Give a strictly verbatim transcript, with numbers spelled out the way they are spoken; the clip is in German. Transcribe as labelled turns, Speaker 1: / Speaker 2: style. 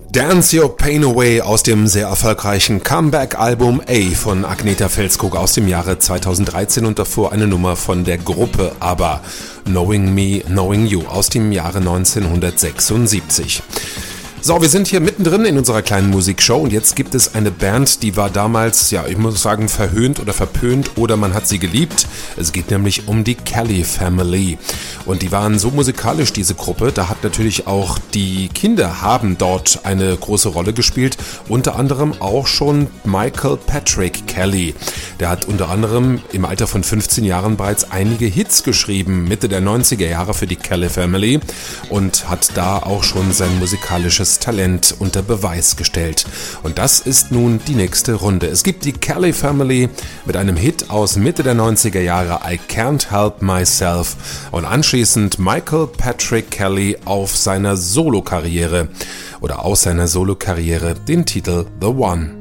Speaker 1: Dance Your Pain Away aus dem sehr erfolgreichen Comeback-Album A von Agnetha Fältskog aus dem Jahre zweitausenddreizehn und davor eine Nummer von der Gruppe ABBA, Knowing Me, Knowing You aus dem Jahre neunzehnhundertsechsundsiebzig. So, wir sind hier mittendrin in unserer kleinen Musikshow und jetzt gibt es eine Band, die war damals, ja, ich muss sagen, verhöhnt oder verpönt oder man hat sie geliebt. Es geht nämlich um die Kelly Family und die waren so musikalisch, diese Gruppe, da hat natürlich auch die Kinder haben dort eine große Rolle gespielt, unter anderem auch schon Michael Patrick Kelly. Der hat unter anderem im Alter von fünfzehn Jahren bereits einige Hits geschrieben, Mitte der neunziger Jahre für die Kelly Family und hat da auch schon sein musikalisches Talent unter Beweis gestellt. Und das ist nun die nächste Runde. Es gibt die Kelly Family mit einem Hit aus Mitte der neunziger Jahre, I Can't Help Myself, und anschließend Michael Patrick Kelly auf seiner Solokarriere oder aus seiner Solokarriere den Titel The One.